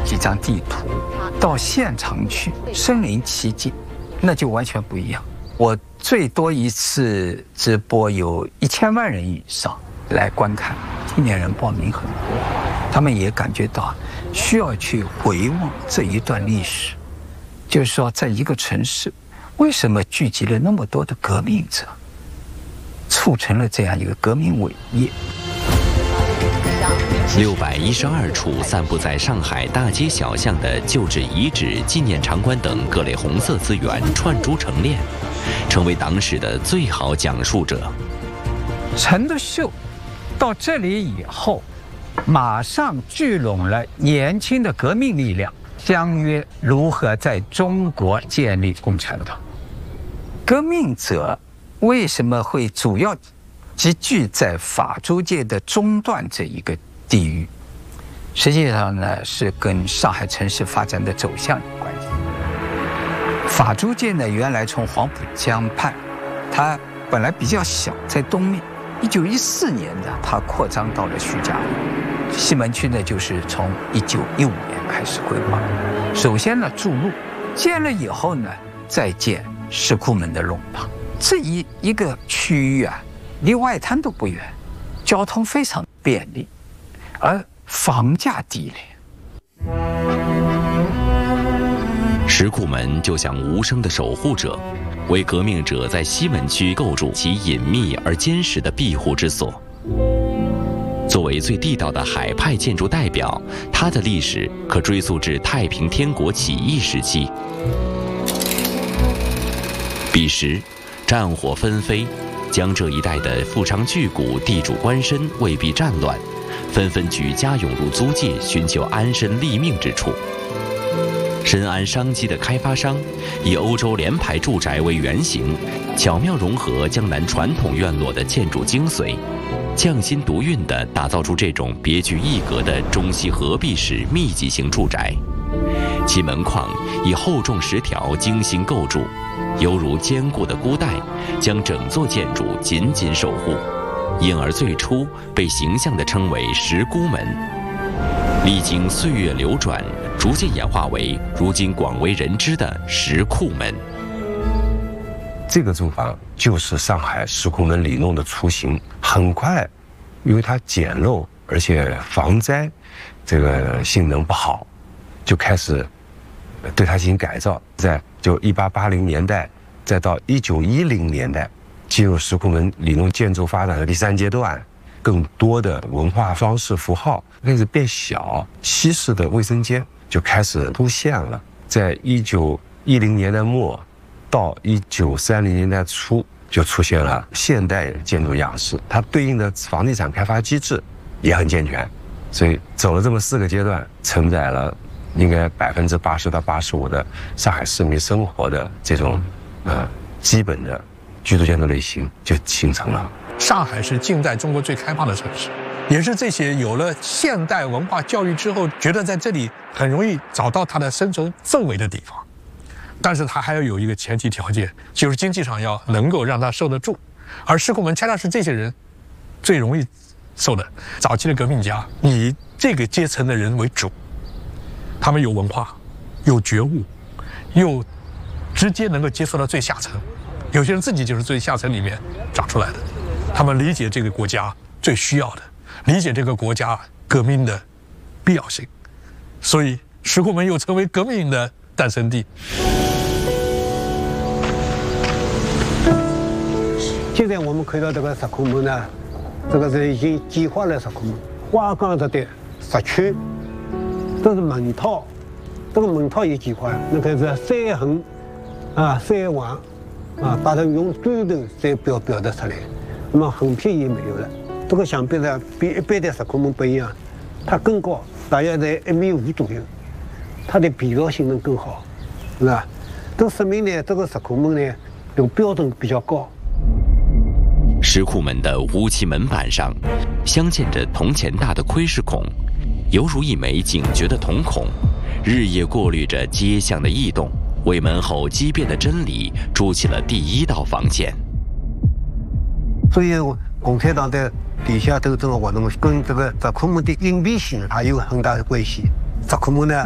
几张地图，到现场去身临其境，那就完全不一样。我最多一次直播有1000万人以上来观看，青年人报名很多，他们也感觉到需要去回望这一段历史，就是说在一个城市为什么聚集了那么多的革命者，促成了这样一个革命伟业。 612处散布在上海大街小巷的旧址遗址、纪念场馆等各类红色资源串珠成链，成为党史的最好讲述者。 陈独秀到这里以后，马上聚拢了年轻的革命力量，相约如何在中国建立共产党。革命者为什么会主要集聚在法租界的中段这一个地域？实际上呢，是跟上海城市发展的走向有关系。法租界呢，原来从黄浦江畔，它本来比较小，在东面。1914年呢，它扩张到了徐家汇。西门区呢，就是从1915年开始规划。首先呢，筑路，建了以后呢，再建石库门的弄堂。这一个区域啊，离外滩都不远，交通非常便利，而房价低廉。 石库门就像无声的守护者，为革命者在西门区构筑其隐秘而坚实的庇护之所。作为最地道的海派建筑代表，它的历史可追溯至太平天国起义时期。彼时，战火纷飞，江浙一带的富商巨贾、地主官绅未避战乱，纷纷举家涌入租界，寻求安身立命之处。深谙商机的开发商以欧洲联排住宅为原型，巧妙融合江南传统院落的建筑精髓，匠心独运地打造出这种别具一格的中西合璧式密集型住宅。其门框以厚重石条精心构筑，犹如坚固的箍带，将整座建筑紧紧守护，因而最初被形象地称为石箍门。历经岁月流转，逐渐演化为如今广为人知的石库门。 这个住房就是上海石库门里弄的雏形。很快，因为它简陋，而且防灾这个性能不好，就开始对它进行改造。在1880年代，再到1910年代，进入石库门里弄建筑发展的第3阶段。更多的文化装饰符号开始变小，西式的卫生间就开始出现了。在1910年代末到1930年代初，就出现了现代建筑样式，它对应的房地产开发机制也很健全，所以走了这么4个阶段，承载了应该80%到85%的上海市民生活的这种基本的居住建筑类型就形成了。 上海是近代中国最开放的城市，也是这些有了现代文化教育之后，觉得在这里很容易找到它的生存氛围的地方。但是它还要有一个前提条件，就是经济上要能够让它受得住。而石库门恰恰是这些人最容易受的。早期的革命家以这个阶层的人为主，他们有文化，有觉悟，又直接能够接触到最下层。有些人自己就是最下层里面长出来的。他们理解这个国家最需要的，理解这个国家革命的必要性，所以石库门又成为革命的诞生地。 现在我们看到这个石库门呢，这个是已经简化了石库门，花岗石的石圈，这是门套，这个门套也简化了，那个是3横3横把它用砖头再表达出来。那么横片也没有了，这个墙壁呢比一般的石库门不一样，它更高，大约在1.5米左右，它的疲劳性能更好，是吧？这说明呢，这个石库门呢，这个标准比较高。 石库门的乌漆门板上，镶嵌着铜钱大的窥视孔，犹如一枚警觉的瞳孔，日夜过滤着街巷的异动，为门后畸变的真理筑起了第1道防线。 所以，共产党的地下斗争的活动跟这个石库门的隐蔽性还有很大的关系。石库门呢，